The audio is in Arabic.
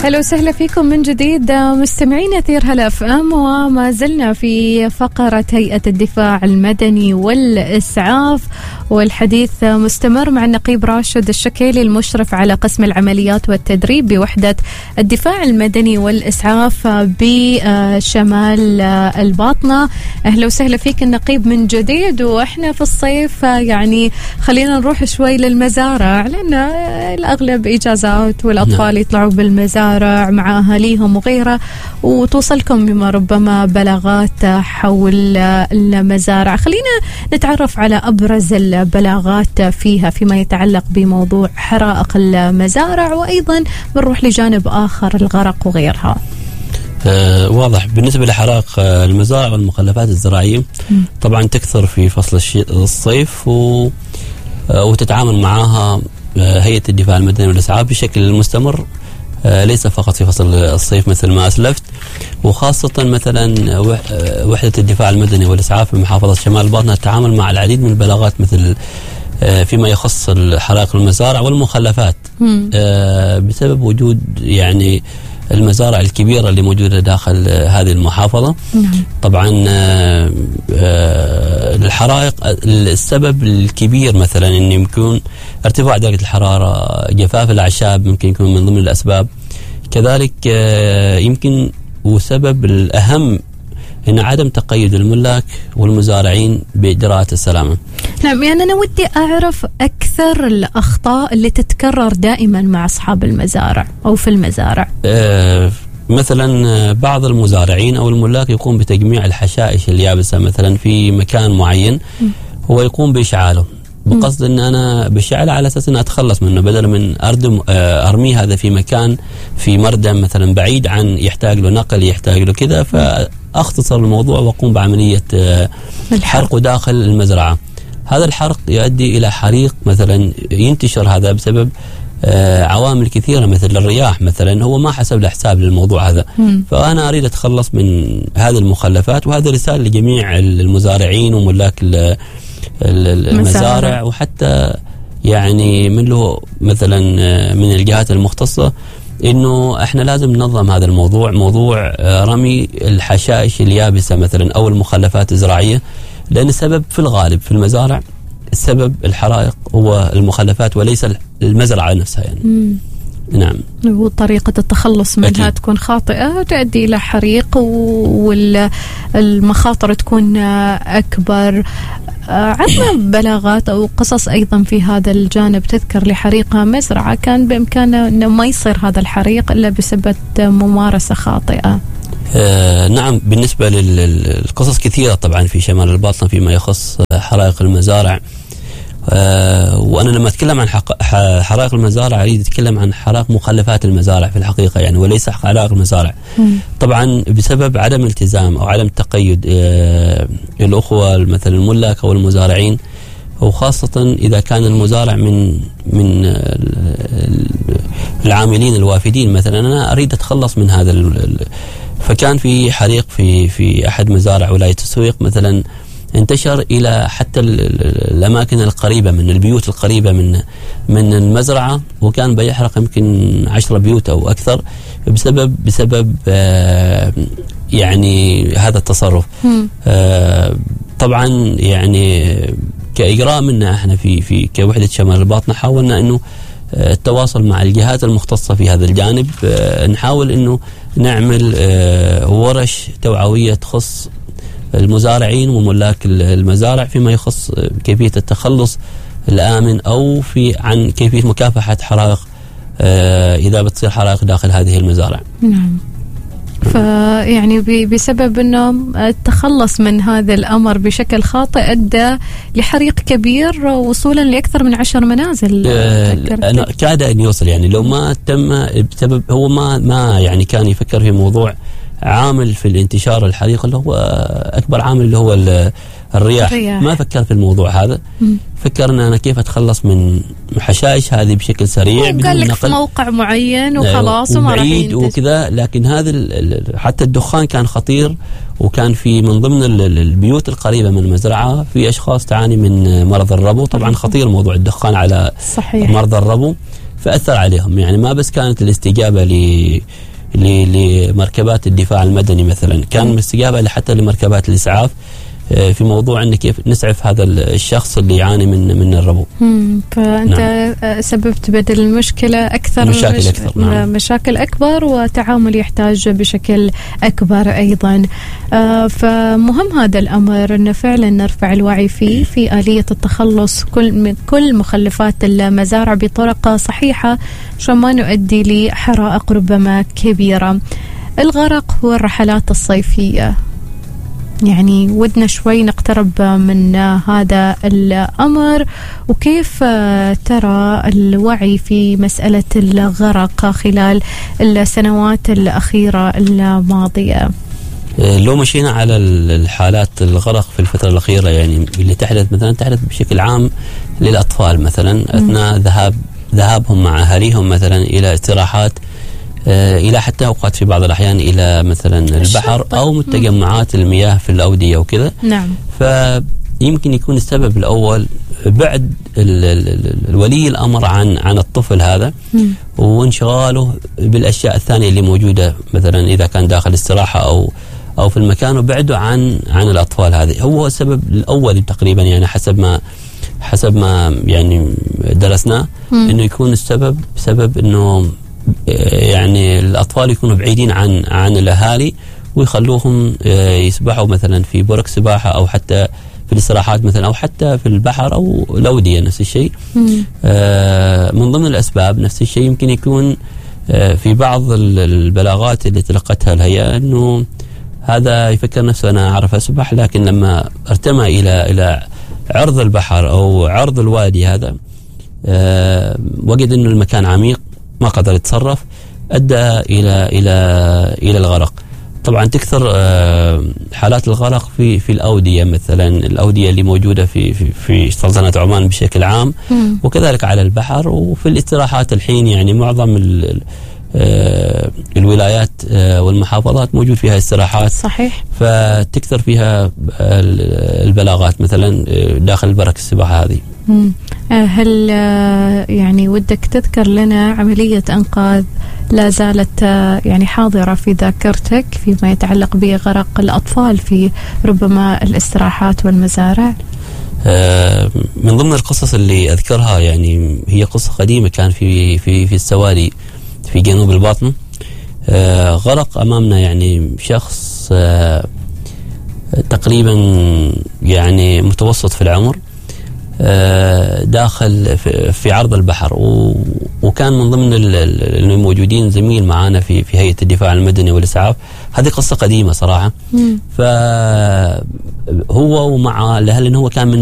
هلا وسهلا فيكم من جديد مستمعين أثير هلا اف ام، وما زلنا في فقرة هيئة الدفاع المدني والإسعاف، والحديث مستمر مع النقيب راشد الشكيلي المشرف على قسم العمليات والتدريب بوحدة الدفاع المدني والإسعاف بشمال الباطنة. أهلا وسهلا فيك النقيب من جديد. وإحنا في الصيف يعني خلينا نروح شوي للمزارع، لأن الأغلب إجازات والأطفال يطلعوا بالمزارع مع أهاليهم وغيره، وتوصلكم بما ربما بلاغات حول المزارع. خلينا نتعرف على أبرز البلاغات فيها فيما يتعلق بموضوع حرائق المزارع، وأيضا بنروح لجانب آخر الغرق وغيرها. واضح بالنسبة لحرائق المزارع والمخلفات الزراعية طبعا تكثر في فصل الصيف وتتعامل معها هيئة الدفاع المدني والإسعاف بشكل مستمر، ليس فقط في فصل الصيف مثل ما أسلفت، وخاصة مثلا وحدة الدفاع المدني والإسعاف بمحافظة شمال الباطنة تتعامل مع العديد من البلاغات مثل فيما يخص حرائق المزارع والمخلفات بسبب وجود يعني المزارع الكبيرة اللي موجودة داخل هذه المحافظة. طبعا الحرائق السبب الكبير مثلا إن يمكن ارتفاع درجة الحرارة، جفاف الأعشاب ممكن يكون من ضمن الأسباب، كذلك يمكن وسبب الأهم إن عدم تقيد الملاك والمزارعين بإجراءات السلامة. نعم، يعني أنا ودي أعرف أكثر الأخطاء اللي تتكرر دائما مع أصحاب المزارع أو في المزارع. مثلا بعض المزارعين أو الملاك يقوم بتجميع الحشائش اليابسة مثلا في مكان معين، هو يقوم بإشعاله بقصد أن أنا بشعله على أساس أن أتخلص منه، بدل من أرمي هذا في مكان في مردم مثلا بعيد عن يحتاج له نقل يحتاج له كذا، فأختصر الموضوع وأقوم بعملية حرق داخل المزرعة. هذا الحرق يؤدي إلى حريق مثلا ينتشر هذا بسبب عوامل كثيرة مثل الرياح مثلا، هو ما حسب له حساب للموضوع هذا. فأنا أريد أتخلص من هذه المخلفات، وهذا رسالة لجميع المزارعين وملاك المزارع، وحتى يعني من له مثلا من الجهات المختصة إنه إحنا لازم ننظم هذا الموضوع، موضوع رمي الحشائش اليابسة مثلا أو المخلفات الزراعية، لأن السبب في الغالب في المزارع السبب الحرائق هو المخلفات وليس المزرعة نفسها يعني. نعم، وطريقة التخلص منها أكيد تكون خاطئة وتؤدي إلى حريق والمخاطر تكون أكبر. عندنا بلاغات أو قصص أيضا في هذا الجانب تذكر لحريق مزرعة كان بإمكانه أنه ما يصير هذا الحريق إلا بسبب ممارسة خاطئة. نعم، بالنسبة للقصص كثيرة طبعا في شمال الباطنة فيما يخص حرائق المزارع. وأنا لما أتكلم عن حرائق المزارع أريد أتكلم عن حرائق مخلفات المزارع في الحقيقة يعني، وليس حرائق المزارع. طبعا بسبب عدم التزام أو عدم تقيد الأخوة مثل الملاك أو المزارعين، وخاصة إذا كان المزارع من العاملين الوافدين مثلا، أنا أريد أتخلص من هذا فكان في حريق في أحد مزارع ولاية السويق مثلا، انتشر إلى حتى الأماكن القريبة من البيوت القريبة من المزرعة، وكان بيحرق يمكن 10 بيوت أو أكثر بسبب يعني هذا التصرف. طبعا يعني كإجراء منا احنا في كوحدة شمال الباطنة حاولنا إنه التواصل مع الجهات المختصة في هذا الجانب، نحاول إنه نعمل ورش توعوية تخص المزارعين وملاك المزارع فيما يخص كيفية التخلص الآمن أو عن كيفية مكافحة حرائق إذا بتصير حرائق داخل هذه المزارع. نعم، فيعني بسبب أنه التخلص من هذا الأمر بشكل خاطئ أدى لحريق كبير وصولا لأكثر من 10 منازل. كاد أن يوصل يعني لو ما تم بسبب هو ما يعني كان يفكر في موضوع عامل في الانتشار الحريق اللي هو أكبر عامل اللي هو الرياح. ما فكر في الموضوع هذا، فكر ان انا كيف اتخلص من حشائش هذه بشكل سريع بدون نقل في موقع معين وخلاص وما راح ينتج وكذا. لكن هذا حتى الدخان كان خطير، وكان في من ضمن البيوت القريبة من المزرعة في أشخاص تعاني من مرض الربو. طبعا خطير موضوع الدخان على صحيح. مرض الربو. فأثر عليهم. يعني ما بس كانت الاستجابة لمركبات الدفاع المدني مثلا، كان استجابة حتى لمركبات الإسعاف في موضوع أن كيف نسعف هذا الشخص اللي يعاني من الربو. فأنت سببت بدل المشكلة أكثر، مشاكل أكثر. مشاكل أكبر وتعامل يحتاج بشكل أكبر أيضا. فمهم هذا الأمر أن فعلا نرفع الوعي فيه في آلية التخلص من كل مخلفات المزارع بطرق صحيحة عشان ما نؤدي لحرائق ربما كبيرة. الغرق والرحلات الصيفية، يعني ودنا شوي نقترب من هذا الأمر، وكيف ترى الوعي في مسألة الغرق خلال السنوات الأخيرة الماضية؟ لو مشينا على الحالات الغرق في الفترة الأخيرة، يعني اللي تحدث بشكل عام للأطفال مثلا أثناء ذهابهم مع أهاليهم مثلا إلى استراحات، إلى حتى أوقات في بعض الأحيان إلى مثلا البحر أو متجمعات المياه في الأودية وكذا. نعم. فيمكن يكون السبب الأول بعد الولي الأمر عن الطفل هذا وانشغاله بالأشياء الثانية اللي موجودة، مثلا إذا كان داخل استراحة أو في المكان، وبعده عن الأطفال هذه. هو السبب الأول تقريبا، يعني حسب ما يعني درسناه، إنه يكون سبب إنه يعني الأطفال يكونوا بعيدين عن الأهالي ويخلوهم يسبحوا مثلا في برك سباحة أو حتى في الاستراحات مثلا أو حتى في البحر أو الأودية نفس الشيء. من ضمن الأسباب نفس الشيء يمكن يكون في بعض البلاغات اللي تلقتها الهيئة أنه هذا يفكر نفسه أنا أعرف أسبح، لكن لما ارتمى إلى عرض البحر أو عرض الوادي هذا وجد أنه المكان عميق، ما قدر يتصرف، أدى إلى الغرق. طبعا تكثر حالات الغرق في الأودية مثلا، الأودية اللي موجودة في سلطنة عمان بشكل عام، وكذلك على البحر وفي الاستراحات. الحين يعني معظم الولايات والمحافظات موجود فيها استراحات. صحيح. فتكثر فيها البلاغات مثلا داخل البرك السباحة هذه. هل يعني ودك تذكر لنا عملية أنقاذ لا زالت يعني حاضرة في ذاكرتك فيما يتعلق بغرق الأطفال في ربما الاستراحات والمزارع؟ من ضمن القصص اللي أذكرها، يعني هي قصة قديمة، كان في السوالي في جنوب الباطن. غرق أمامنا يعني شخص تقريبا يعني متوسط في العمر، داخل في عرض البحر، وكان من ضمن الموجودين زميل معانا في هيئة الدفاع المدني والإسعاف. هذه قصة قديمة صراحة. فهو ومع لأن هو كان من